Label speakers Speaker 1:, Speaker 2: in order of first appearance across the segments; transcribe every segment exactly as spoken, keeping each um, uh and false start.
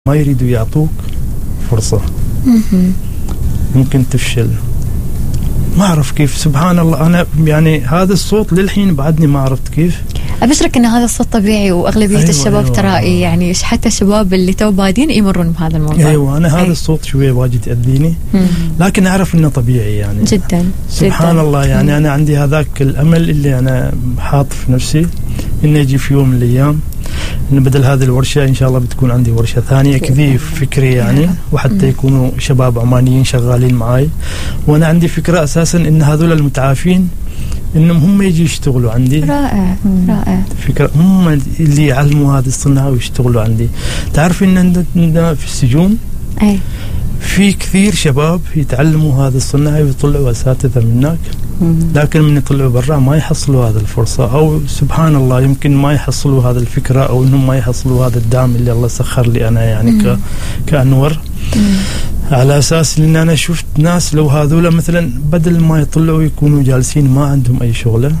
Speaker 1: ما يريدوا يعطوك فرصة، ممكن تفشل. ما أعرف كيف، سبحان الله. أنا يعني هذا الصوت للحين بعدني ما عرفت كيف.
Speaker 2: أبشرك إن هذا الصوت طبيعي، وأغلبية أيوة الشباب أيوة ترى يعني حتى الشباب اللي تو بادين يمرون بهذا الموضوع.
Speaker 1: أيوة أنا هذا أيوة الصوت شوية واجد يأذيني، لكن أعرف إنه طبيعي يعني
Speaker 2: جدا.
Speaker 1: سبحان
Speaker 2: جداً.
Speaker 1: الله. يعني مم. أنا عندي هذاك الأمل اللي أنا حاط في نفسي إنه يجي في يوم من الأيام إن بدل هذه الورشة إن شاء الله بتكون عندي ورشة ثانية كذي فكري يعني، وحتى يكونوا شباب عمانيين شغالين معاي. وأنا عندي فكرة أساسا إن هذول المتعافين إنهم هم يجي يشتغلوا عندي.
Speaker 2: رائع رائع.
Speaker 1: فكرة هم اللي يعلموا هذه الصناعة ويشتغلوا عندي. تعرف إن عندنا في السجون
Speaker 2: أي
Speaker 1: في كثير شباب يتعلموا هذا الصناعة ويطلعوا أساتذة من هناك، لكن من يطلعوا برا ما يحصلوا هذا الفرصة، أو سبحان الله يمكن ما يحصلوا هذا الفكرة، أو إنهم ما يحصلوا هذا الدعم اللي الله سخر لي أنا يعني ك كأنور. مم. على أساس إن أنا شفت ناس لو هذول مثلا بدل ما يطلعوا يكونوا جالسين ما عندهم أي شغلة،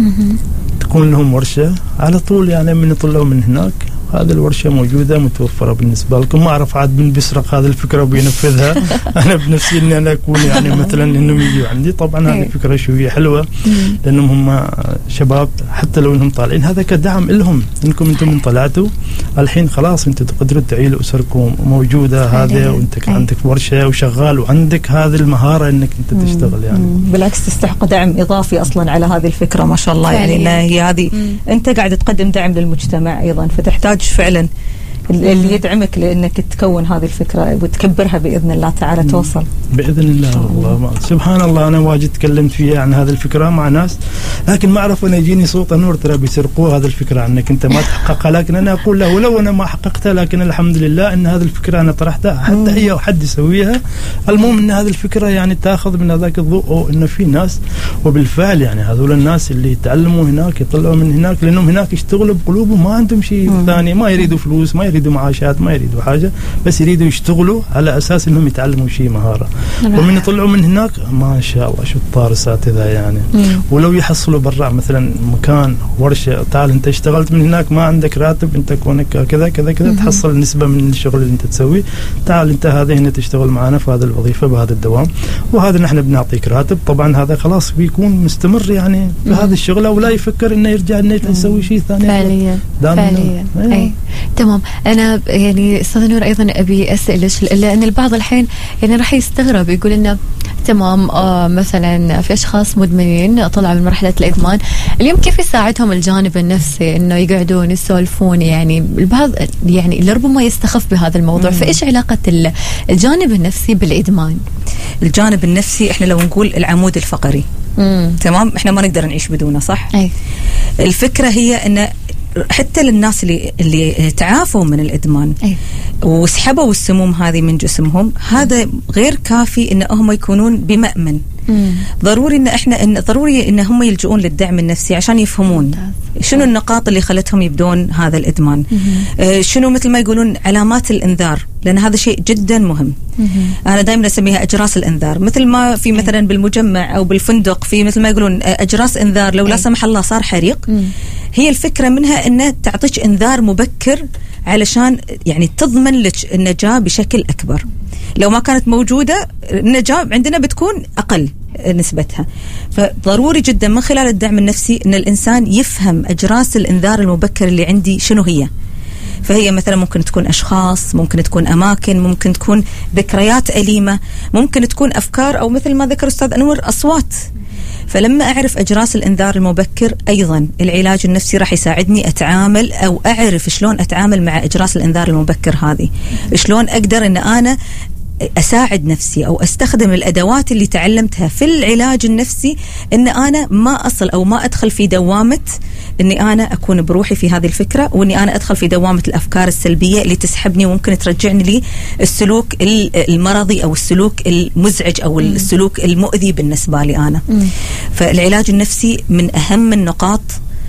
Speaker 1: تكون لهم ورشة على طول يعني من يطلعوا من هناك. هذه الورشة موجودة متوفرة بالنسبة لكم. ما أعرف عاد من بيسرق هذه الفكرة وبينفذها. أنا بنفسي إني أنا أكون يعني مثلا إنهم يجوا عندي. طبعا هذه فكرة شوية حلوة لأنهم هم شباب، حتى لو إنهم طالعين هذا كدعم لهم، إنكم أنتم من طلعتوا الحين خلاص أنتم تقدروا تعيلوا أسركم موجودة هذا، وأنت عندك ورشة وشغال وعندك هذه المهارة إنك أنت تشتغل يعني.
Speaker 3: بالعكس تستحق دعم إضافي أصلا على هذه الفكرة ما شاء الله. يعني إن هي هذه أنت قاعد تقدم دعم للمجتمع أيضا، فتحتاج فعلا اللي يدعمك لأنك تكون هذه الفكرة وتكبرها بإذن الله تعالى توصل
Speaker 1: بإذن الله. والله سبحان الله أنا واجد تكلمت فيها عن هذه الفكرة مع ناس، لكن ما أعرف أنا يجيني صوت نور ترى بيسرقوا هذه الفكرة عنك أنت ما تحققها. لكن أنا أقول له ولو أنا ما حققتها، لكن الحمد لله أن هذه الفكرة أنا طرحتها حتى هي وحد يسويها. المهم أن هذه الفكرة يعني تأخذ من هذاك الضوء، أو إنه في ناس وبالفعل يعني هذول الناس اللي يتعلموا هناك يطلعوا من هناك، لأنهم هناك يشتغلوا بقلوبهم ما عندهم شيء ثاني، ما يريدوا فلوس، ما يريدوا معاشات، ما يريدوا حاجة، بس يريدوا يشتغلوا على أساس إنهم يتعلموا شيء مهارة. ومن يطلعوا من هناك ما شاء الله شو الطار أساتذة يعني. مم. ولو يحصلوا برا مثلا مكان ورشة، تعال أنت اشتغلت من هناك ما عندك راتب، أنت كونك كذا كذا كذا تحصل نسبة من الشغل اللي أنت تسويه، تعال أنت هذه هنا تشتغل معنا في هذه الوظيفة بهذا الدوام، وهذا نحن بنعطيك راتب. طبعا هذا خلاص بيكون مستمر يعني بهذا الشغل، ولا يفكر إنه يرجع إنه يسوي شيء ثاني.
Speaker 2: فعليا فعليا. أيوة. أي تمام. أنا يعني أستاذ نور أيضا أبي أسألش، لأن البعض الحين يعني راح يستغرب يقول لنا تمام آه مثلا في أشخاص مدمنين طلعوا من مرحلة الإدمان، اليوم كيف يساعدهم الجانب النفسي إنه يقعدون يسولفون؟ يعني البعض يعني لربما يستخف بهذا الموضوع. فإيش علاقة الجانب النفسي بالإدمان؟
Speaker 3: الجانب النفسي إحنا لو نقول العمود الفقري، مم. تمام، إحنا ما نقدر نعيش بدونه، صح؟
Speaker 2: أي.
Speaker 3: الفكرة هي أن حتى للناس اللي اللي تعافوا من الإدمان أي. وسحبوا السموم هذه من جسمهم، هذا غير كافي إن هم يكونون بمأمن. مم. ضروري إن إحنا إن ضروري إن هم يلجؤون للدعم النفسي عشان يفهمون شنو النقاط اللي خلتهم يبدون هذا الإدمان. آه شنو مثل ما يقولون علامات الإنذار، لأن هذا شيء جدا مهم. مم. أنا دائما أسميها أجراس الإنذار، مثل ما في مثلا بالمجمع أو بالفندق في مثل ما يقولون أجراس إنذار لو لا سمح الله صار حريق. مم. هي الفكرة منها أنها تعطيك إنذار مبكر علشان يعني تضمن لك النجاة بشكل أكبر. لو ما كانت موجودة النجاة عندنا بتكون أقل نسبتها. فضروري جدا من خلال الدعم النفسي أن الإنسان يفهم أجراس الإنذار المبكر اللي عندي شنو هي. فهي مثلا ممكن تكون أشخاص، ممكن تكون أماكن، ممكن تكون ذكريات أليمة، ممكن تكون أفكار، أو مثل ما ذكر أستاذ أنور أصوات. فلما أعرف أجراس الإنذار المبكر أيضا العلاج النفسي راح يساعدني أتعامل أو أعرف شلون أتعامل مع أجراس الإنذار المبكر هذه، شلون أقدر أن أنا أساعد نفسي أو أستخدم الأدوات اللي تعلمتها في العلاج النفسي أن أنا ما أصل أو ما أدخل في دوامة أني أنا أكون بروحي في هذه الفكرة، وأني أنا أدخل في دوامة الأفكار السلبية اللي تسحبني وممكن ترجعني لي السلوك المرضي أو السلوك المزعج أو السلوك المؤذي بالنسبة لي أنا. فالعلاج النفسي من أهم النقاط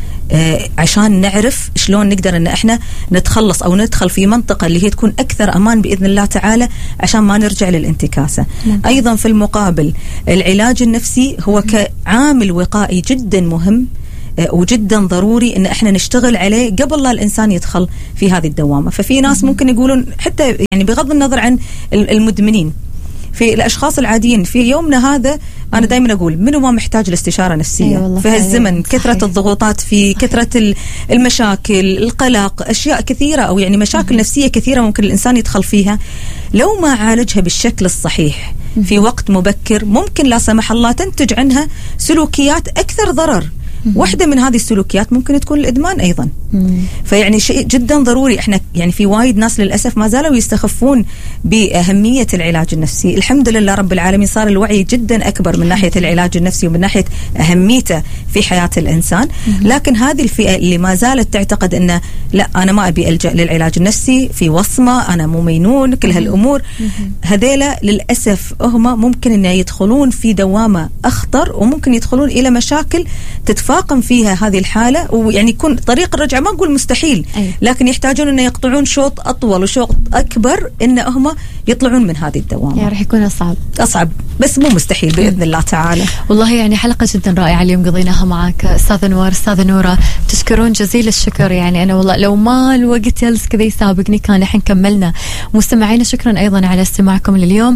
Speaker 3: آه عشان نعرف شلون نقدر ان احنا نتخلص او ندخل في منطقة اللي هي تكون اكثر امان باذن الله تعالى عشان ما نرجع للانتكاسة. مم. ايضا في المقابل العلاج النفسي هو كعامل وقائي جدا مهم وجدا ضروري ان احنا نشتغل عليه قبل لا الانسان يدخل في هذه الدوامه. ففي ناس ممكن يقولون حتى يعني بغض النظر عن المدمنين، في الاشخاص العاديين في يومنا هذا انا دائما اقول منو ما محتاج الاستشاره نفسيه أيوة في هالزمن. أيوة كثره صحيح. الضغوطات فيه، كثره المشاكل، القلق، اشياء كثيره او يعني مشاكل م- نفسيه كثيره ممكن الانسان يدخل فيها. لو ما عالجها بالشكل الصحيح م- في وقت مبكر ممكن لا سمح الله تنتج عنها سلوكيات اكثر ضرر. واحدة من هذه السلوكيات ممكن تكون الإدمان أيضا. مم. فيعني شيء جدا ضروري. احنا يعني في وايد ناس للأسف ما زالوا يستخفون بأهمية العلاج النفسي. الحمد لله رب العالمين صار الوعي جدا أكبر من ناحية العلاج النفسي ومن ناحية أهميته في حياة الإنسان. مم. لكن هذه الفئة اللي ما زالت تعتقد أنه لا أنا ما أبي ألجأ للعلاج النفسي، في وصمة، أنا مو مينون، كل هالأمور هذيلا للأسف هم ممكن أن يدخلون في دوامة أخطر، وممكن يدخلون إلى مشاكل تتفاقم فيها هذه الحالة، ويعني يكون طريق الرجعة ما نقول مستحيل أيه. لكن يحتاجون أن يقطعون شوط أطول وشوط أكبر إن هم يطلعون من هذه الدوامة.
Speaker 2: يعني راح يكون أصعب
Speaker 3: أصعب بس مو مستحيل بإذن الله تعالى.
Speaker 2: والله يعني حلقة جدا رائعة اليوم قضيناها معك أستاذة نوار. أستاذة نورة تشكرون جزيل الشكر. يعني أنا والله لو ما الوقت يلس كذا يسابقني كان الحين كملنا. مستمعينا شكرا أيضا على استماعكم لليوم.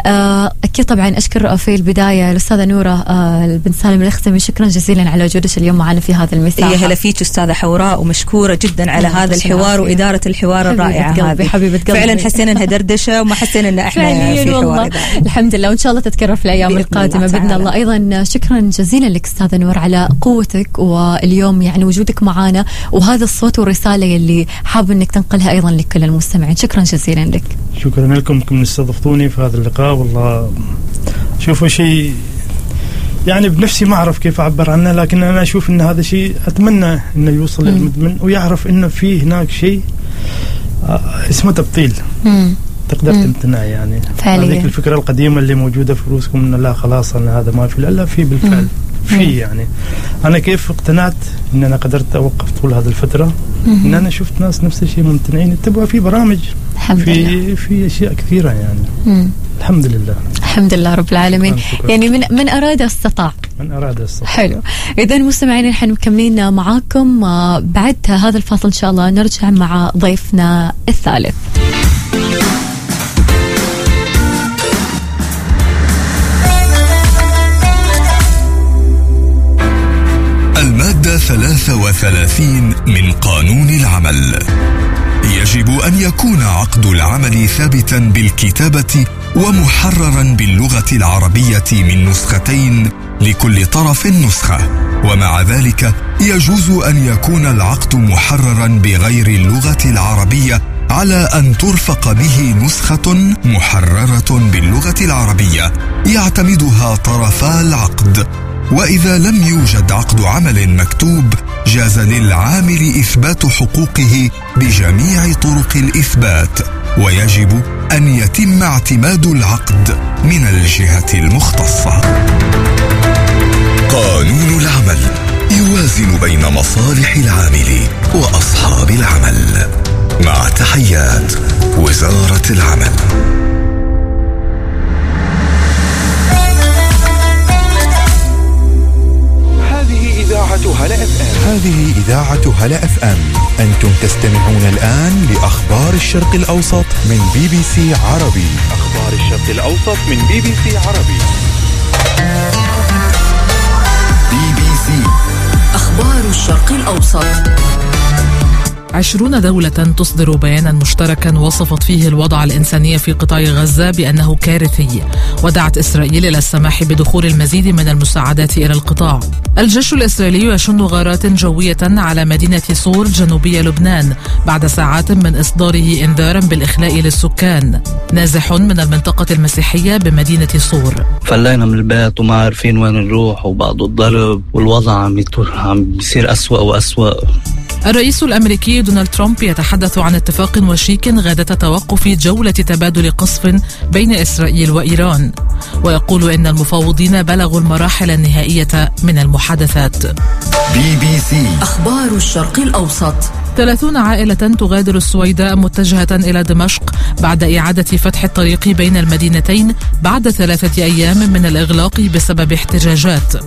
Speaker 2: آه أكيد طبعا أشكر في البداية الأستاذة نورة آه بن سالم الختمي، شكرا جزيلا على وجودك اليوم معنا في هذا المساحة.
Speaker 3: يا هلا فيك أستاذة حوراء، ومشكورة جدا على هذا الحوار وإدارة الحوار الرائعة هذه.
Speaker 2: حبيبة قلبي
Speaker 3: فعلا حسينا انها دردشة وما حسينا ان احنا في حوار.
Speaker 2: الحمد لله، وان شاء الله تتكرر في الايام القادمة باذن الله. ايضا شكرا جزيلا لك استاذة نور على قوتك واليوم يعني وجودك معنا وهذا الصوت والرسالة اللي حاب انك تنقلها ايضا لكل المستمعين. شكرا جزيلا لك.
Speaker 1: شكرا لكم انكم استضفتوني في هذا اللقاء. والله شوفوا شيء يعني بنفسي ما أعرف كيف أعبر عنه، لكن أنا أشوف إن هذا شيء أتمنى إنه يوصل للمدمن ويعرف إنه في هناك شيء اسمه تبطيل. مم. تقدر تمتنع يعني. هذيك الفكرة القديمة اللي موجودة في روسكم إنه لا خلاص أنا هذا ما في، لا لا في بالفعل. مم. في يعني أنا كيف اقتنعت إن أنا قدرت أوقف طول هذه الفترة. مم. إن أنا شفت ناس نفس الشيء ممتنعين يتبعوا في برامج، في في أشياء كثيرة يعني. مم. الحمد لله
Speaker 2: الحمد لله رب العالمين. يعني من من أراد استطاع.
Speaker 1: من أراد استطاع.
Speaker 2: حلو. إذا مستمعين نحن مكملين معاكم بعد هذا الفاصل إن شاء الله نرجع مع ضيفنا الثالث.
Speaker 4: المادة ثلاثة وثلاثين من قانون العمل: يجب أن يكون عقد العمل ثابتا بالكتابة ومحررا باللغة العربية من نسختين لكل طرف نسخة، ومع ذلك يجوز أن يكون العقد محررا بغير اللغة العربية على أن ترفق به نسخة محررة باللغة العربية يعتمدها طرفا العقد. وإذا لم يوجد عقد عمل مكتوب جاز للعامل إثبات حقوقه بجميع طرق الإثبات، ويجب أن يتم اعتماد العقد من الجهة المختصة. قانون العمل يوازن بين مصالح العامل وأصحاب العمل. مع تحيات وزارة العمل.
Speaker 5: إذاعة هلا اف ام. هذه إذاعة هلا اف ام. أنتم تستمعون الآن لأخبار الشرق الأوسط من بي بي سي عربي. أخبار الشرق الأوسط من بي بي سي عربي. بي بي سي أخبار الشرق الأوسط.
Speaker 6: عشرون دولة تصدر بيانا مشتركا وصفت فيه الوضع الإنساني في قطاع غزة بأنه كارثي، ودعت إسرائيل إلى السماح بدخول المزيد من المساعدات إلى القطاع. الجيش الإسرائيلي يشن غارات جوية على مدينة صور جنوبي لبنان بعد ساعات من إصداره إنذارا بالإخلاء للسكان. نازح من المنطقة المسيحية بمدينة صور:
Speaker 7: فلينا من البيت وما عارفين وين نروح، وبعض الضرب والوضع عم عم بيصير أسوأ وأسوأ.
Speaker 6: الرئيس الأمريكي دونالد ترامب يتحدث عن اتفاق وشيك غادة توقف جولة تبادل قصف بين إسرائيل وإيران، ويقول إن المفاوضين بلغوا المراحل النهائية من المحادثات.
Speaker 5: بي بي سي أخبار الشرق الأوسط.
Speaker 6: ثلاثون عائلة تغادر السويداء متجهة إلى دمشق بعد إعادة فتح الطريق بين المدينتين بعد ثلاثة أيام من الإغلاق بسبب احتجاجات.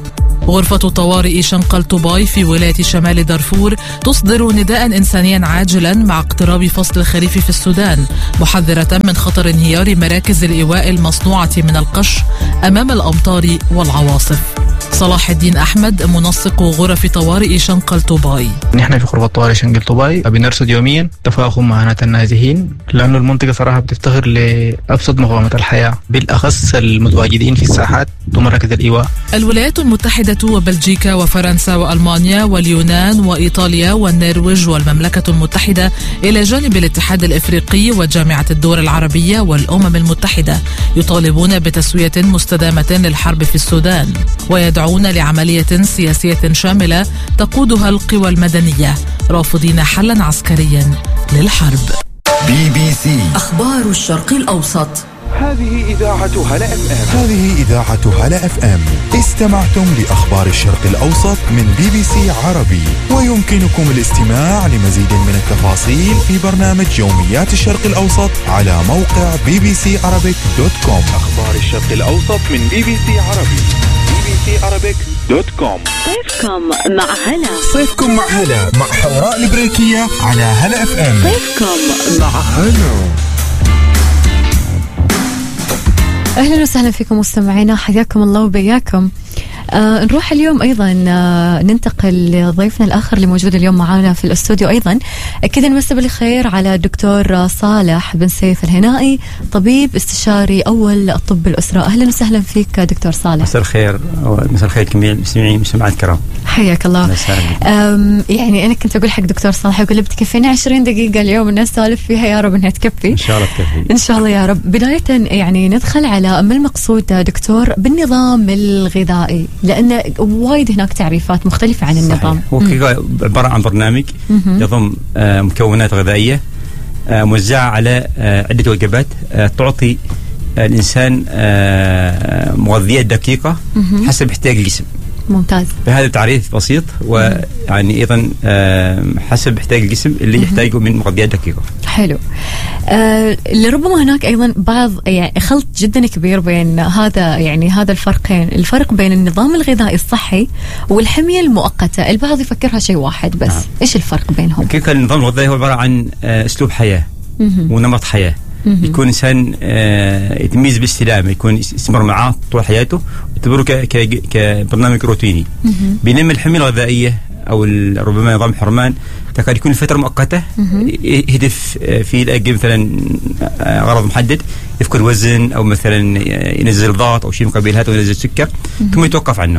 Speaker 6: غرفة طوارئ شنقل طوباي في ولاية شمال دارفور تصدر نداء إنسانيا عاجلا مع اقتراب فصل الخريف في السودان، محذرة من خطر انهيار مراكز الإيواء المصنوعة من القش أمام الأمطار والعواصف. صلاح الدين أحمد منسق غرف طوارئ شنقل طوباي:
Speaker 8: نحن في غرفة طوارئ شنقل طوباي بنرصد يوميا تفاقم معاناة النازحين، لأنه المنطقة صراحة بتفتخر لأبسط مقومات الحياة، بالأخص المتواجدين في الساحات ومراكز الإيواء.
Speaker 6: الولايات المتحدة وبلجيكا وفرنسا وألمانيا واليونان وإيطاليا والنرويج والمملكة المتحدة إلى جانب الاتحاد الإفريقي وجامعة الدول العربية والأمم المتحدة يطالبون بتسوية مستدامة للحرب في السودان، ويدعون لعملية سياسية شاملة تقودها القوى المدنية، رافضين حلا عسكريا للحرب.
Speaker 4: بي بي سي
Speaker 9: أخبار الشرق الأوسط.
Speaker 5: هذه إذاعة هلا اف ام. هذه إذاعة هلا اف ام. استمعتم لأخبار الشرق الأوسط من بي بي سي عربي، ويمكنكم الاستماع لمزيد من التفاصيل في برنامج يوميات الشرق الأوسط على موقع بي بي سي عربيك دوت كوم. أخبار الشرق الأوسط من بي بي سي عربي، بي بي سي عربيك دوت كوم.
Speaker 9: صيفكم مع هلا.
Speaker 5: صيفكم مع هلا مع حوراء البريكية على هلا اف ام.
Speaker 9: صيفكم مع
Speaker 5: هلا.
Speaker 2: أهلا وسهلا فيكم مستمعينا، حياكم الله وبياكم. آه نروح اليوم أيضا آه ننتقل لضيفنا الآخر اللي موجود اليوم معنا في الاستوديو. أيضا أكيد نمسي بالخير على الدكتور صالح بن سيف الهنائي، طبيب استشاري أول الطب الأسرة. أهلا وسهلا فيك دكتور صالح.
Speaker 10: مساء الخير، مساء الخير جميع المستمعين والمستمعات الكرام.
Speaker 2: حياك الله. يعني أنا كنت أقول حق دكتور صالح، أقول بتكفينا عشرين دقيقة اليوم الناس سالف فيها، يا رب إنها تكفي
Speaker 10: إن شاء الله تكفي
Speaker 2: إن شاء الله يا رب. بداية يعني ندخل على ما المقصود دكتور بالنظام الغذائي، لأن وايد هناك تعريفات مختلفة عن النظام.
Speaker 10: هو عبارة عن برنامج يضم مكونات غذائية موزعة على عدة وجبات تعطي الإنسان مغذيات دقيقة حسب احتياج الجسم.
Speaker 2: ممتاز.
Speaker 10: بهذا تعريف بسيط، ويعني أيضا حسب احتياج الجسم اللي يحتاجه من مغذيات دقيقة.
Speaker 2: حلو. آه لربما هناك أيضا بعض يعني خلط جدا كبير بين هذا يعني هذا الفرقين، الفرق بين النظام الغذائي الصحي والحمية المؤقتة. البعض يفكرها شيء واحد بس. نعم. إيش الفرق بينهم؟
Speaker 10: كيف النظام الغذائي هو عبارة عن أسلوب حياة ونمط حياة. يكون إنسان يتميز بالاستدامة، يكون يستمر معاه طول حياته، يعتبره كبرنامج روتيني. بينما الحمية الغذائية أو ربما نظام الحرمان تكاد يكون فترة مؤقتة، يهدف في الأجل مثلا غرض محدد، يفقد وزن أو مثلا ينزل ضغط أو شيء مقابل هذا، وينزل سكر ثم يتوقف عنه.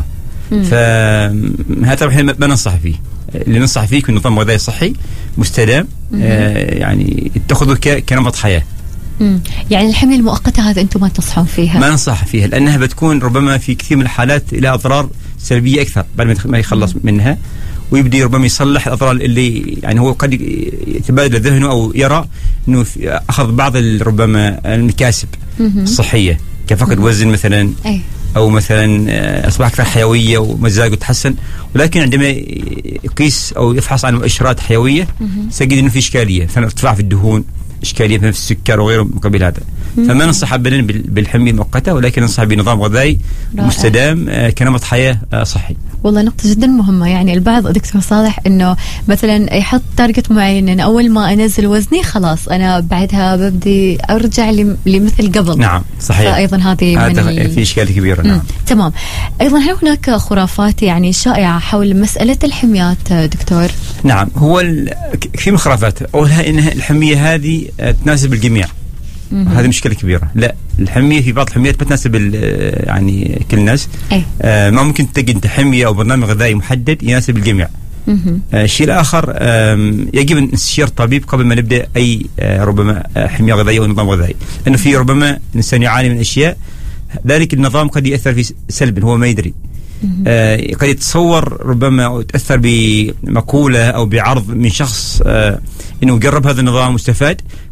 Speaker 10: فهذا ما ننصح فيه. اللي ننصح فيه يكون نظام غذائي صحي مستدام، آه يعني اتخذه كنمط حياة.
Speaker 2: مم. يعني الحمية المؤقتة هذا أنتم ما تصحون فيها؟
Speaker 10: ما ننصح فيها، لأنها بتكون ربما في كثير من الحالات لها أضرار سلبية أكثر بعد ما يخلص مم. منها، ويبدي ربما يصلح الأضرار اللي يعني هو قد يتبادل ذهنه أو يرى أنه أخذ بعض ربما المكاسب مم. الصحية كفقد وزن مثلا، أي. أو مثلا أصبح أكثر حيوية ومزاجه تحسن، ولكن عندما يقيس أو يفحص عن مؤشرات حيوية سيجد أنه في إشكالية، مثلا ارتفاع في الدهون، إشكالية في السكر وغيره مقابل هذا. فما ننصح أبدا بالحمية المؤقتة، ولكن ننصح بنظام غذائي مستدام كنمط حياة صحي.
Speaker 2: والله نقطة جدا مهمة. يعني البعض دكتور صالح إنه مثلا يحط تارجت معين، إن أول ما أنزل وزني خلاص أنا بعدها ببدي أرجع لمثل قبل.
Speaker 10: نعم صحيح.
Speaker 2: فأيضا هذه
Speaker 10: من في إشكال كبيرة. نعم.
Speaker 2: تمام. أيضا هل هناك خرافات يعني شائعة حول مسألة الحميات دكتور؟
Speaker 10: نعم، هو كثير من الخرافات. أولها إن الحمية هذه تناسب الجميع. هذه مشكلة كبيرة. لا، الحمية في بعض الحميات ما تناسب يعني كل الناس. آه ما ممكن تجد حمية أو برنامج غذائي محدد يناسب الجميع. الشيء آه الآخر آه يجب أن نستشير طبيب قبل ما نبدأ أي آه ربما حمية غذائية أو نظام غذائي، لأنه في ربما الإنسان يعاني من أشياء ذلك النظام قد يأثر في سلبا هو ما يدري. آه قد يتصور ربما أو يتأثر بمقولة أو بعرض من شخص آه إنه جرب هذا النظام واستفاد،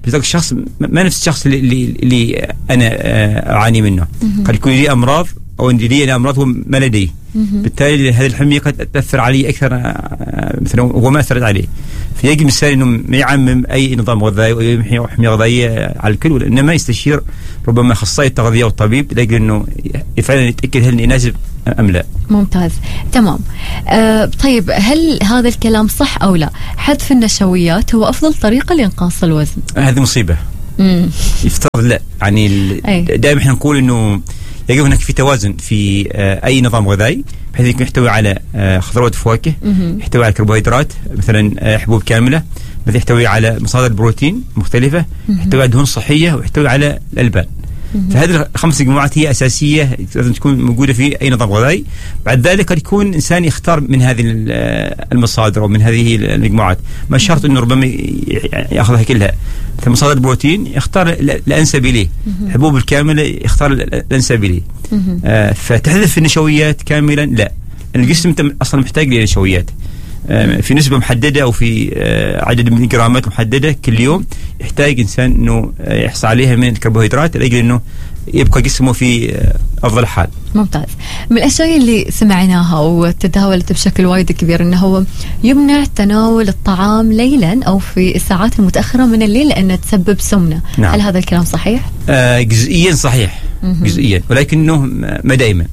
Speaker 10: بس الشخص ما نفس الشخص اللي, اللي, اللي انا اعاني منه. قد يكون لي امراض او عندي لي امراض هو ما لديه، بالتالي هذه الحميه قد تاثر علي اكثر مثلا وما اثرت عليه. فيجب الانسان انه ما يعمم اي نظام غذائي او حميه غذائيه على الكل، وانما يستشير ربما اخصائي التغذيه والطبيب لاجل انه فعلا يتاكد هل يناسب ام لا.
Speaker 2: ممتاز، تمام. آه طيب، هل هذا الكلام صح او لا؟ حذف النشويات هو افضل طريقه لانقاص الوزن؟
Speaker 10: هذه مصيبه. امم يفترض لا، يعني دائما احنا نقول انه يجب هناك في توازن في آه اي نظام غذائي، بحيث يكون يحتوي على آه خضروات وفواكه، يحتوي على كربوهيدرات مثلا آه حبوب كامله، مثلا يحتوي على مصادر بروتين مختلفه، يحتوي على دهون صحيه، ويحتوي على الالبان. فهذه الخمس مجموعات هي اساسيه لازم تكون موجوده في اي نظام غذائي. بعد ذلك قد يكون الانسان يختار من هذه المصادر او من هذه المجموعات، ما شرط انه ربما ياخذها كلها. مثل مصادر البروتين يختار الانسب اليه، الحبوب الكامله يختار الانسب اليه. آه فتحذف النشويات كاملا لا، الجسم اصلا محتاج للنشويات في نسبة محددة أو في عدد من الجرامات محددة كل يوم، يحتاج إنسان إنه يحصل عليها من الكربوهيدرات لأجل إنه يبقى جسمه في أفضل حال.
Speaker 2: ممتاز. من الأشياء اللي سمعناها وتداولت بشكل وايد كبير إنه هو يمنع تناول الطعام ليلا أو في الساعات المتأخرة من الليل لأنه تسبب سمنة. نعم. هل هذا الكلام صحيح؟
Speaker 10: آه جزئيا صحيح. م-م. جزئيا، ولكنه ما دائما.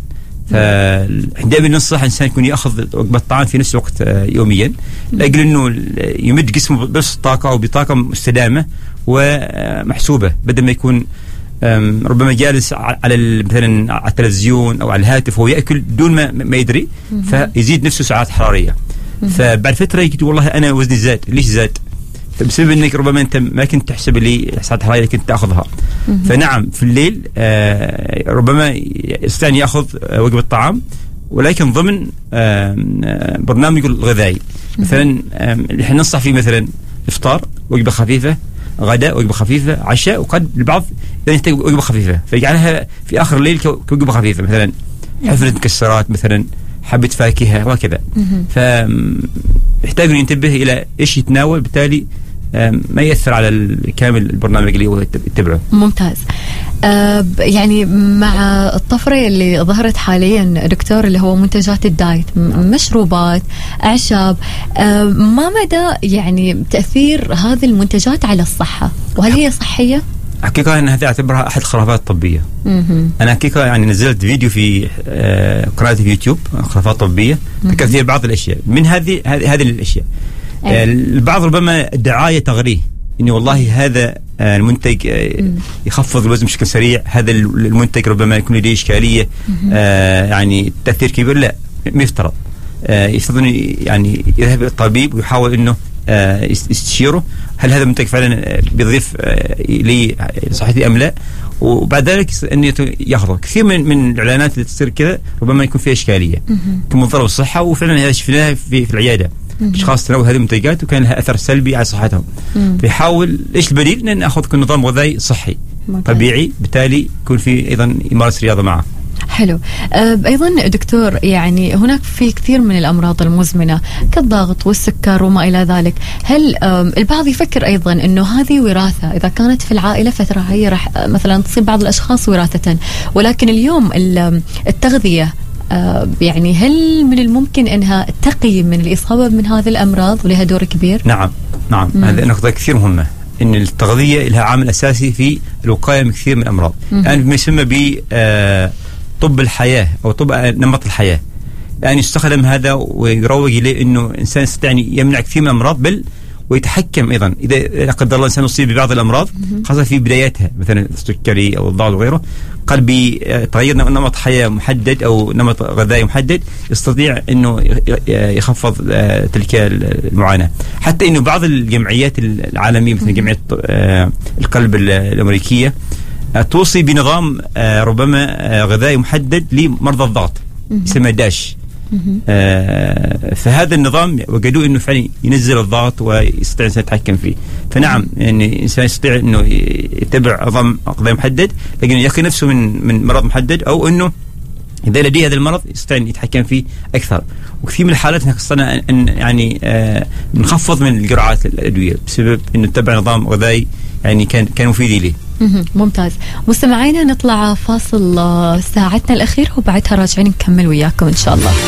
Speaker 10: فدائما ننصح الانسان يكون ياخذ وجبه طعام في نفس الوقت يوميا لاجل انه يمد جسمه بس طاقه او بطاقه مستدامه ومحسوبه، بدل ما يكون ربما جالس على مثلا على التلفزيون او على الهاتف وهو ياكل دون ما ما يدري، فيزيد نفسه سعرات حراريه. فبعد فتره يجي والله انا وزني زاد، ليش زاد؟ بسبب انك ربما انت ما كنت تحسب لي سعرات حراريه كنت تاخذها. فنعم في الليل آه ربما يستطيع ان ياخذ آه وجبه طعام، ولكن ضمن آه برنامجه الغذائي. مثلا آه احنا ننصح فيه مثلا افطار وجبه خفيفه، غداء وجبه خفيفه، عشاء، وقد البعض يحتاج وجبه خفيفه فيجعلها في اخر الليل كوجبه خفيفه، مثلا حفره مكسرات، مثلا حبه فاكهه وهكذا. فيحتاج ان ينتبه الى ايش يتناول، بالتالي ما يأثر على كامل البرنامج اللي هو يتبعه.
Speaker 2: ممتاز. آه يعني مع الطفرة اللي ظهرت حاليا دكتور اللي هو منتجات الدايت، مشروبات، أعشاب، آه ما مدى يعني تأثير هذه المنتجات على الصحة، وهل هي صحية؟
Speaker 10: حقيقة أنا هذه أعتبرها أحد الخرافات الطبية. م-م. أنا حقيقة يعني نزلت فيديو في آه قناتي في يوتيوب خرافات طبية ذكرت فيها بعض الأشياء من هذه هذه الأشياء. أيه. البعض ربما الدعاية تغريه إنه والله هذا المنتج يخفض الوزن بشكل سريع، هذا المنتج ربما يكون لديه إشكالية آه يعني تأثير كبير. لا، ما يفترض. آه يفترض يعني يذهب الطبيب ويحاول إنه آه يستشيره هل هذا المنتج فعلا بيضيف آه لي صحتي أم لا، وبعد ذلك أن ياخذه. كثير من من الإعلانات اللي تصير كذا ربما يكون فيها إشكالية تكون مضرة بالصحة، وفعلا هذا شفناها في, في العيادة اشخاص تناول هذه المنتجات وكان لها اثر سلبي على صحتهم. بيحاول ايش البديل؟ ان ناخذ نظام غذائي صحي ممتاز. طبيعي، بالتالي يكون في ايضا يمارس رياضه معه.
Speaker 2: حلو. أه ايضا دكتور، يعني هناك في كثير من الامراض المزمنه كالضغط والسكر وما الى ذلك، هل البعض يفكر ايضا انه هذه وراثه، اذا كانت في العائله فتره هي راح مثلا تصيب بعض الاشخاص وراثه، ولكن اليوم التغذيه آه يعني هل من الممكن انها تقي من الاصابه من هذه الامراض ولها دور كبير؟
Speaker 10: نعم نعم، هذه نقطه كثير مهمه، ان التغذيه لها عامل اساسي في الوقايه من كثير من الامراض. الان يعني ما يسمى ب آه طب الحياه او طب نمط الحياه، يعني يستخدم هذا ويروج اليه انه الانسان يستطيع يمنع كثير من الامراض، بل ويتحكم ايضا اذا لا قدر الله الانسان يصيب ببعض الامراض خاصه في بداياتها مثلا السكري او الضغط وغيره، قد بتغير نمط حياه محدد او نمط غذائي محدد يستطيع انه يخفض تلك المعاناه. حتى انه بعض الجمعيات العالميه مثل جمعيه القلب الامريكيه توصي بنظام ربما غذائي محدد لمرضى الضغط يسمى داش. آه فهذا النظام وجدوا انه فعلا ينزل الضغط ويستطيع الانسان يتحكم فيه. فنعم يعني الانسان يستطيع انه يتبع نظام غذائي محدد، لكن يقي نفسه من من مرض محدد، او انه اذا لديه هذا المرض يستطيع ان يتحكم فيه اكثر. وكثير من الحالات خصنا ان يعني آه نخفض من الجرعات الادويه بسبب انه نتبع نظام غذائي يعني كان كان مفيد لي.
Speaker 2: ممتاز. مستمعينا نطلع فاصل ساعتنا الأخير وبعدها راجعين نكمل وياكم إن شاء الله.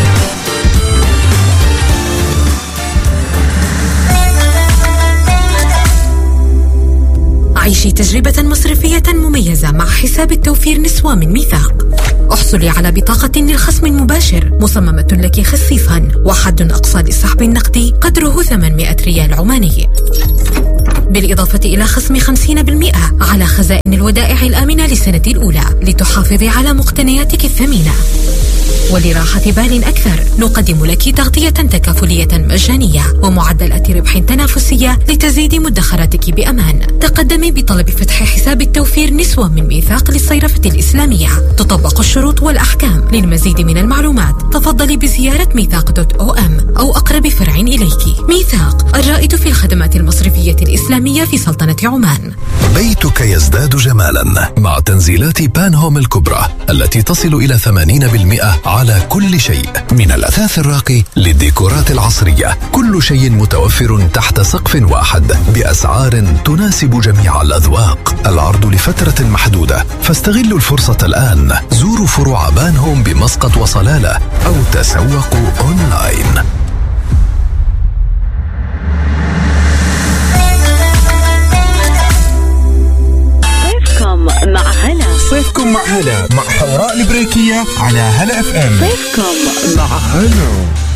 Speaker 11: عيشي تجربة مصرفية مميزة مع حساب التوفير نسوة من ميثاق. احصلي على بطاقة للخصم مباشر مصممة لك خصيصا، وحد أقصى للسحب النقدي قدره ثمانمائة ريال عماني، بالإضافة إلى خصم خمسين بالمئة على خزائن الودائع الآمنة للسنة الأولى لتحافظي على مقتنياتك الثمينة. ولراحة بال أكثر نقدم لك تغطية تكافلية مجانية ومعدلات ربح تنافسية لتزيد مدخراتك بأمان. تقدمي بطلب فتح حساب التوفير نسوة من ميثاق للصيرفة الإسلامية. تطبق الشروط والأحكام. للمزيد من المعلومات تفضلي بزيارة ميثاق دوت أو أم أو أقرب فرع إليك. ميثاق، الرائد في الخدمات المصرفية الإسلامية في سلطنة عمان.
Speaker 4: بيتك يزداد جمالا مع تنزيلات بان هوم الكبرى التي تصل إلى ثمانين بالمئة على كل شيء، من الأثاث الراقي للديكورات العصرية. كل شيء متوفر تحت سقف واحد بأسعار تناسب جميع الأذواق. العرض لفترة محدودة، فاستغلوا الفرصة الآن. زوروا فروع بان هوم بمسقط وصلالة أو تسوقوا أونلاين.
Speaker 9: مع هلا.
Speaker 5: صيفكم مع هلا مع حوراء البريكية على هلا اف ام.
Speaker 9: صيفكم مع هلا.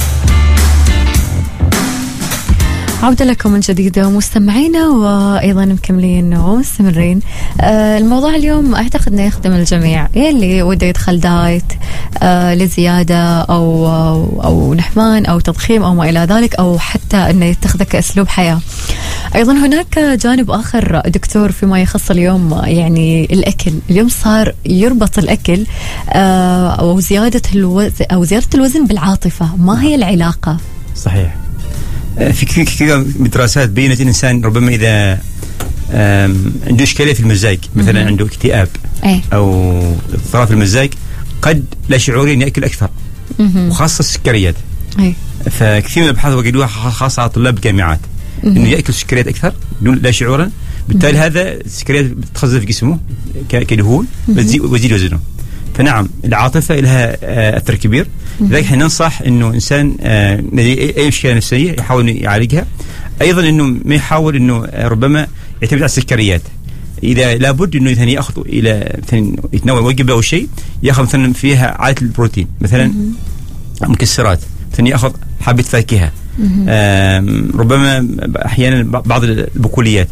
Speaker 2: عودة لكم من جديد مستمعينا، وأيضا مكملين ومستمرين. آه الموضوع اليوم أعتقد أنه يخدم الجميع، اللي وده يدخل دايت آه لزيادة أو, أو أو نحمان أو تضخيم أو ما إلى ذلك، أو حتى أنه يتخذه كأسلوب حياة. أيضا هناك جانب آخر دكتور فيما يخص اليوم، يعني الأكل. اليوم صار يربط الأكل آه أو زيادة الوزن أو زيادة الوزن بالعاطفة. ما هي العلاقة؟
Speaker 10: صحيح. في كثير من الدراسات بينت الإنسان ربما إذا عنده إشكالية في المزاج، مثلا عنده اكتئاب أو اضطراب في المزاج، قد لا شعوريا يأكل أكثر، وخاصة السكريات. فكثير من الأبحاث وجدوها خاصة على طلاب الجامعات إنه يأكل سكريات أكثر لا شعورا، بالتالي هذا السكريات بتخزن في جسمه كدهون وتزيد وزنه. فنعم العاطفة لها أثر كبير، لذلك احنا ننصح انه انسان اي مشكلة نفسية يحاول يعالجها. ايضا انه ما يحاول انه ربما يعتمد على السكريات. اذا لابد انه مثلا ياخذ الى مثلا يتناول وجبة او شيء ياخذ مثلا فيها عالية البروتين، مثلا مكسرات، مثلا ياخذ حبة فاكهة، ربما احيانا بعض البقوليات.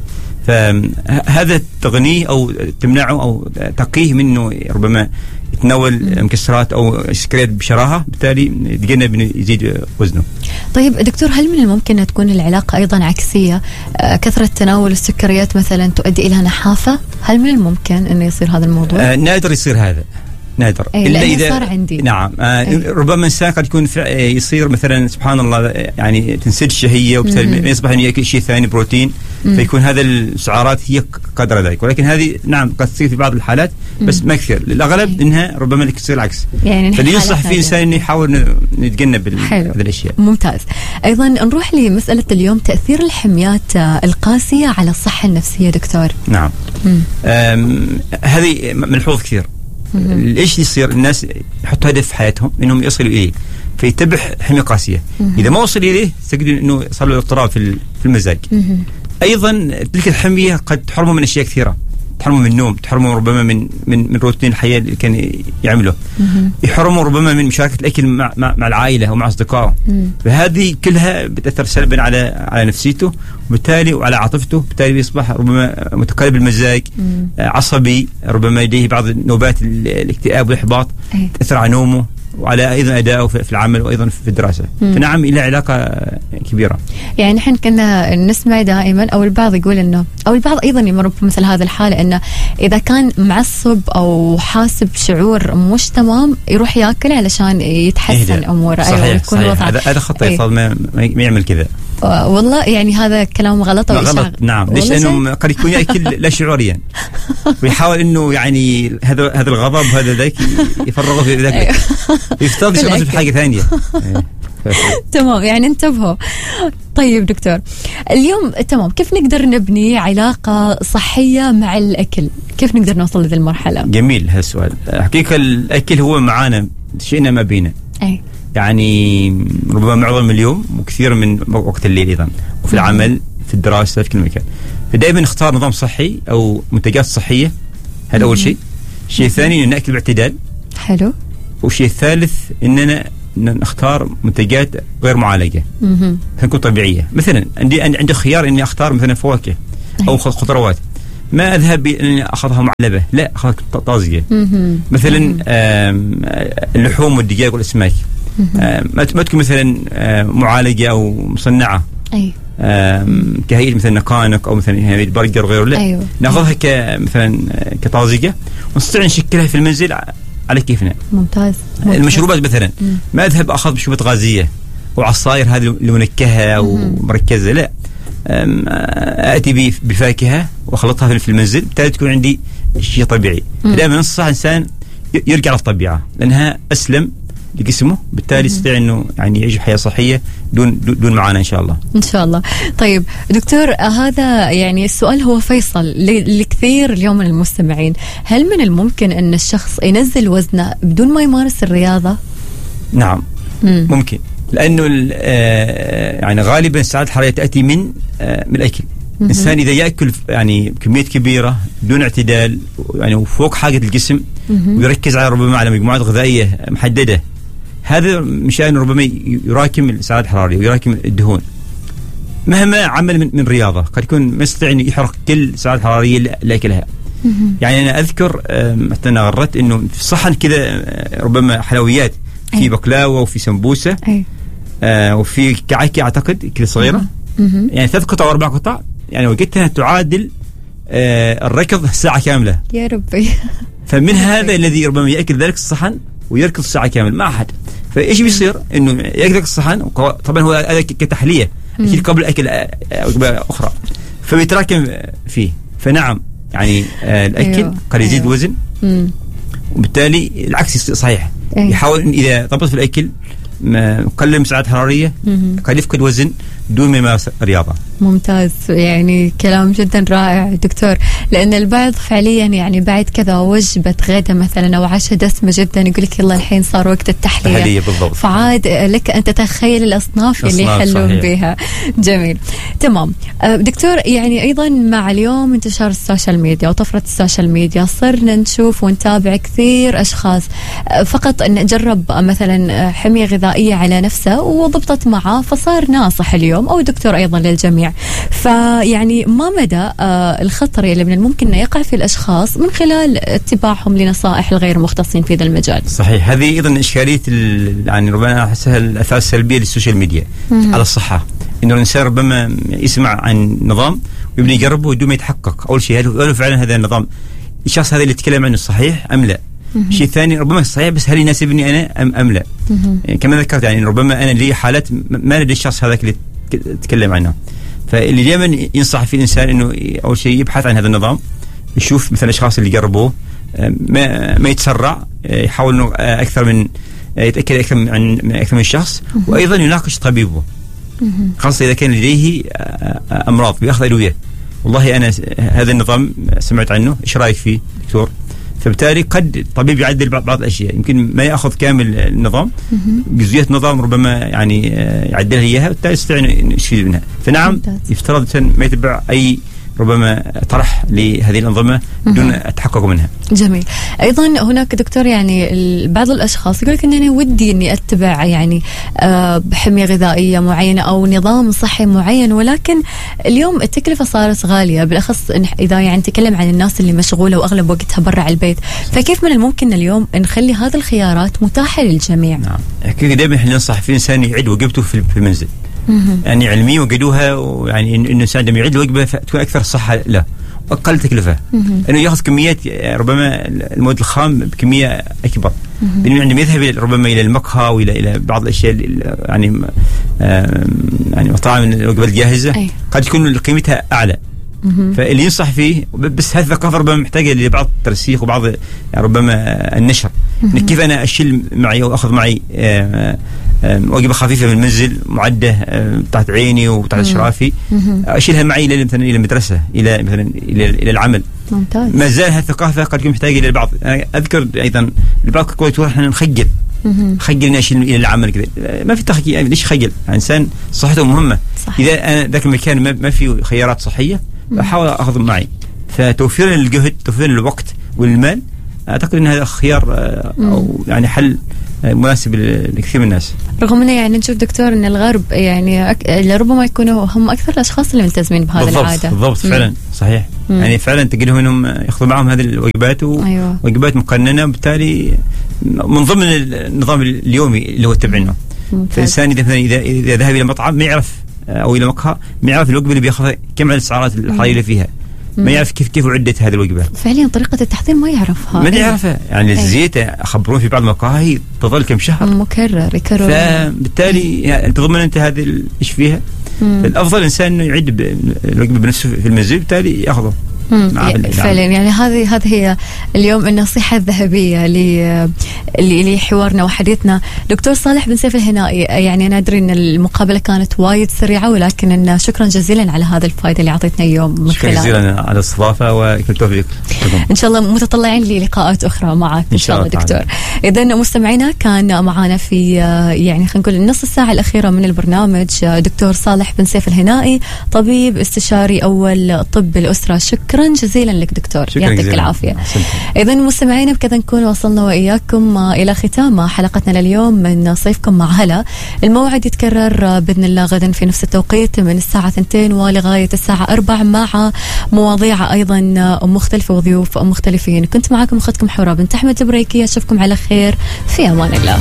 Speaker 10: فهذا تغنيه او تمنعه او تقيه منه ربما يتناول مكسرات او سكريات بشراهه، بالتالي يتجنب انه يزيد وزنه.
Speaker 2: طيب دكتور، هل من الممكن ان تكون العلاقه ايضا عكسيه؟ آه كثره تناول السكريات مثلا تؤدي الى نحافه؟ هل من الممكن انه يصير هذا الموضوع؟
Speaker 10: آه نادر يصير هذا، نادر.
Speaker 2: أي إلا إذا صار عندي.
Speaker 10: نعم. آه ربما إنسان قد يكون يصير مثلا سبحان الله يعني تنسد الشهية، وبالتالي يصبح أن يأكل شيء ثاني بروتين، مم. فيكون هذا السعرات هي قدر ذلك. ولكن هذه نعم قد تصير في بعض الحالات، بس ما كثير. الأغلب إنها ربما لك تصير العكس. يعني فلينصح في إنسان إنه يحاول نتجنب هذه الأشياء.
Speaker 2: ممتاز. أيضا نروح لمسألة اليوم، تأثير الحميات القاسية على الصحة النفسية دكتور.
Speaker 10: نعم. هذه ملحوظ كثير. ايش يصير؟ الناس يحطوا هدف في حياتهم انهم يصلوا اليه، فيتبع حمية قاسية. اذا ما وصل اليه تجد انه صار له اضطراب في المزاج. ايضا تلك الحمية قد تحرمه من اشياء كثيرة، تحرمه من النوم، تحرمه ربما من من من روتين الحياة اللي كان يعمله، يحرمه ربما من مشاركة الاكل مع مع, مع العائلة ومع اصدقائه. فهذه كلها بتاثر سلبا على على نفسيته وبالتالي وعلى عاطفته، بالتالي بيصبح ربما متقلب المزاج، عصبي، ربما لديه بعض نوبات الاكتئاب والاحباط، تاثر على نومه وعلى ايضا ادائه في العمل وايضا في الدراسه. مم. فنعم لها علاقه كبيره. يعني
Speaker 2: نحن كنا نسمع دائما، او البعض يقول انه، او البعض ايضا يمر بمثل هذه الحاله، انه اذا كان معصب او حاسب شعور مش تمام يروح ياكل علشان يتحسن إيه اموره.
Speaker 10: صحيح. أيوة يكون صحيح. هذا هذا خطا. إيه؟ ما, ما يعمل كذا.
Speaker 2: والله يعني هذا كلام غلط.
Speaker 10: غلط. نعم. ليش؟ لانه قد يكون ياكل لا شعوريا ويحاول انه يعني هذا هذا الغضب هذا ذاك يفرغه في ذاك، يفترض يشغل في حاجه ثانيه.
Speaker 2: تمام، يعني انتبهوا. طيب دكتور، اليوم تمام كيف نقدر نبني علاقة صحية مع الأكل؟ كيف نقدر نوصل لهذه المرحلة؟
Speaker 10: جميل هالسؤال. حقيقة الأكل هو معانا شئنا ما بينا.
Speaker 2: أي.
Speaker 10: يعني ربما معظم اليوم وكثير من وقت الليل أيضا، وفي العمل في الدراسة في كل مكان. فدائما نختار نظام صحي أو منتجات صحية، هذا أول شيء. الشيء الثاني إن نأكل باعتدال.
Speaker 2: حلو.
Speaker 10: والشيء الثالث إننا نختار منتجات غير معالجة، تكون طبيعية. مثلا عندي عندي خيار إني أختار مثلا فواكه أو خضروات، ما أذهب إني أخذها معلبة، لا أخذها طازجة. مثلا اللحوم والدجاج والأسماك ما تكون مثلا معالجة أو مصنعة كهيئة مثلا نقانق أو مثلا برجر وغيره، لا أيوه. نأخذها كمثلا كطازجة ونستطيع نشكلها في المنزل على كيفنا.
Speaker 2: ممتاز.
Speaker 10: المشروبات مثلا مم. ما أذهب أخذ مشروبات غازية وعصاير هذه المنكهة أو مركزة، لا أأتي بفاكهة وأخلطها في المنزل، بالتالي تكون عندي شيء طبيعي. دائما ننصح إنسان يرجع للطبيعة لأنها أسلم لجسمه، بالتالي يستطيع انه يعني يعيش حياه صحيه دون دون معانا ان شاء الله.
Speaker 2: ان شاء الله. طيب دكتور، هذا يعني السؤال هو فيصل لكثير اليوم من المستمعين، هل من الممكن ان الشخص ينزل وزنه بدون ما يمارس الرياضه؟
Speaker 10: نعم مم. ممكن، لانه آه يعني غالبا السعرات الحراريه تاتي من آه من الاكل. الانسان اذا ياكل يعني كميات كبيره بدون اعتدال يعني وفوق حاجه الجسم ويركز على ربما على مجموعات غذائيه محدده، هذا مشان ربما يراكم السعرات الحراريه ويراكم الدهون. مهما عمل من, من رياضه قد يكون ما يستطيع ان يحرق كل السعرات الحراريه اللي اكلها. يعني انا اذكر حتى انا غردت انه في صحن كذا ربما حلويات، في بقلاوه وفي سمبوسه آه وفي كعكه اعتقد كذا صغيره، يعني ثلاث قطع واربع قطع، يعني وجدتها تعادل آه الركض ساعه كامله.
Speaker 2: يا ربي.
Speaker 10: فمن هذا الذي ربما ياكل ذلك الصحن ويركض ساعه كامل ما احد. فايش بيصير؟ انه ياكل الصحن، طبعا هو هذا كتحليه اكيد قبل اكل وجبه اخرى، فبيتراكم فيه. فنعم يعني آه الاكل أيوه. قد يزيد أيوه. وزن، وبالتالي العكس صحيح. أيوه. يحاول إن اذا ضبط في الاكل قلل سعرات حراريه قد يفقد وزن دون ما يمارس رياضه.
Speaker 2: ممتاز، يعني كلام جدا رائع دكتور، لأن البعض فعليا يعني بعد كذا وجبة غدا مثلا أو عشاء دسمة جدا يقول لك يلا الحين صار وقت التحلية.
Speaker 10: تحلية بالضبط.
Speaker 2: فعاد لك أن تتخيل الأصناف اللي يحلون بها. جميل، تمام. دكتور، يعني أيضا مع اليوم انتشار السوشيال ميديا وطفرة السوشيال ميديا صرنا نشوف ونتابع كثير أشخاص فقط أن جرب مثلا حمية غذائية على نفسه وضبطت معه فصار ناصح اليوم، أو دكتور أيضا للجميع. فيعني ما مدى آه الخطر اللي من الممكن أن يقع في الأشخاص من خلال اتباعهم لنصائح الغير مختصين في ذا المجال؟
Speaker 10: صحيح، هذه أيضا إشكالية يعني ربما أحسها الأثار السلبية للسوشيال ميديا مم. على الصحة، إنه الإنسان ربما يسمع عن نظام ويبني يجربه بدون ما يتحقق. أول شيء هل فعلا هذا النظام الشخص هذا اللي يتكلم عنه صحيح أم لا؟ الشيء الثاني ربما صحيح بس هل يناسبني أنا أم, أم لا؟ يعني كما ذكرت يعني ربما أنا لي حالات ما لدي الشخص هذاك اللي تكلم عنه. فاللي دائما ينصح في الإنسان إنه أول شيء يبحث عن هذا النظام، يشوف مثلا الأشخاص اللي جربوه، ما ما يتسرع، يحاول إنه أكثر من يتأكد أكثر من أكثر من شخص، وأيضا يناقش طبيبه خاصة إذا كان لديه أمراض بيأخذ أدوية. والله أنا هذا النظام سمعت عنه، إيش رأيك فيه دكتور؟ فبالتالي قد الطبيب يعدل بعض الأشياء، يمكن ما يأخذ كامل النظام، جزئيات النظام ربما يعني يعدلها إياها، وبالتالي يستطيع أن يستفيد منها. فنعم يفترض ما يتبع أي ربما طرح لهذه الأنظمة بدون التحقق منها.
Speaker 2: جميل. أيضا هناك دكتور يعني بعض الأشخاص يقول لك أن أنا ودي أني أتبع يعني بحمية غذائية معينة أو نظام صحي معين، ولكن اليوم التكلفة صارت غالية، بالأخص إذا يعني نتكلم عن الناس اللي مشغولة وأغلب وقتها برا البيت. فكيف من الممكن اليوم نخلي هذه الخيارات متاحة للجميع؟
Speaker 10: نعم، حقيقة دائما احنا ننصح في الإنسان يعد وجبته في المنزل. يعني علميا وجدوها، ويعني انه الانسان لما يعد الوجبه تكون اكثر صحه له واقل تكلفه، انه ياخذ كميات ربما المواد الخام بكميه اكبر، لانه عندما يذهب ربما الى المقهى والى الى بعض الاشياء يعني يعني مطاعم الوجبات الجاهزه قد تكون قيمتها اعلى. فاللي ينصح فيه بس هذه الثقافه ربما محتاجه لبعض الترسيخ وبعض يعني ربما النشر، كيف أنا أشيل معي وأخذ معي آه وجبة خفيفة من المنزل معدة تحت عيني وتحت إشرافي، أشيلها معي إلى مثلا إلى المدرسة، إلى مثلا إلى إلى العمل.
Speaker 2: ممتاز.
Speaker 10: ما زال هالثقافة قد تكون محتاجة إلى البعض. أنا أذكر أيضا البعض كويس إحنا نخجل خجل إني أشيل إلى العمل كذا، ما في تخجل يعني ليش خجل؟ إنسان صحته مهمة. صحيح. إذا أنا ذاك المكان ما, ما في خيارات صحية بحاول أخذ معي، فتوفير الجهد توفير الوقت والمال أعتقد أن هذا خيار أو يعني حل مناسب لكثير من الناس.
Speaker 2: رغم انه يعني نشوف دكتور ان الغرب يعني أك... ربما يكونوا هم اكثر الاشخاص اللي ملتزمين بهذه
Speaker 10: بالضبط
Speaker 2: العاده.
Speaker 10: بالضبط فعلا صحيح. مم. يعني فعلا تجدهم انهم ياخذوا معهم هذه الوجبات ووجبات أيوة. مقننه، وبالتالي من ضمن النظام اليومي اللي هو يتبعونه. فالانسان اذا اذا اذا ذهب الى مطعم ما يعرف او الى مقهى ما يعرف الوجبه اللي بياخذها كم عدد السعرات الحراريه اللي فيها، ما يعرف كيف كيف عدت هذه الوجبه.
Speaker 2: فعليا طريقه التحضير ما يعرفها،
Speaker 10: ما يعرفها يعني. أيه. الزيت اخبروه في بعض المقاهي تظل كم شهر
Speaker 2: مكرر يكرر،
Speaker 10: فبالتالي يعني تضمن انت هذه ايش فيها. مم. الافضل الانسان انه يعد الوجبه بنفسه في المنزل بالتالي ياخذه.
Speaker 2: فعلا يعني هذه هذه هي اليوم النصيحة الذهبية ل لحوارنا وحديثنا. دكتور صالح بن سيف الهنائي، يعني أنا أدري أن المقابلة كانت وايد سريعة، ولكن شكرا جزيلا على هذا الفائدة اللي أعطيتنا اليوم من
Speaker 10: شكرا جزيلا على الاستضافة وكل توفيق.
Speaker 2: إن شاء الله متطلعين للقاءات أخرى معك إن شاء الله دكتور. إذا مستمعينا كان معنا في يعني خلينا نقول النص الساعة الأخيرة من البرنامج دكتور صالح بن سيف الهنائي، طبيب استشاري أول طب الأسرة. شكرا جزيلا لك دكتور، يعطيك العافية. إذن مستمعين بكذا نكون وصلنا وإياكم إلى ختام حلقتنا لليوم من صيفكم مع هلا. الموعد يتكرر بإذن الله غدا في نفس التوقيت من الساعة اثنتين ولغاية الساعة أربعة مع مواضيع أيضا مختلفة وضيوف مختلفين. كنت معكم أختكم حورة بنت أحمد البريكية، أشوفكم على خير في أمان الله.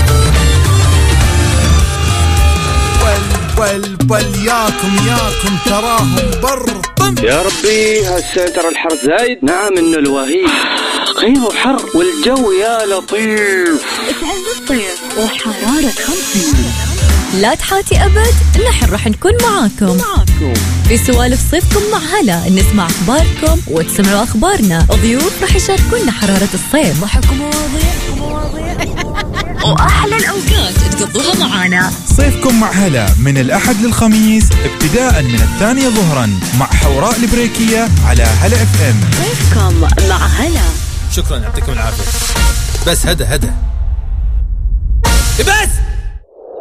Speaker 12: بل بل ياكم ياكم تراهم برطم
Speaker 13: يا ربي هالسنتر الحر زايد. نعم انه الوهيد غير حر والجو يا لطيف.
Speaker 14: اسعد الصيف وحرارة خمسين. لا تحاتي أبد، نحن راح نكون معاكم معاكم في سوالف صيفكم مع هلا. نسمع أخباركم وتسمعوا أخبارنا، ضيوف راح يشاركونا حرارة الصيف، ضحك ومواضيع وأحلى الأوقات تقضوها معانا.
Speaker 5: صيفكم مع هلا من الأحد للخميس ابتداء من الثانية ظهرا مع حوراء البريكية على هلا اف ام.
Speaker 14: صيفكم مع هلا.
Speaker 15: شكرا يعطيكم العافية. بس هدا هدا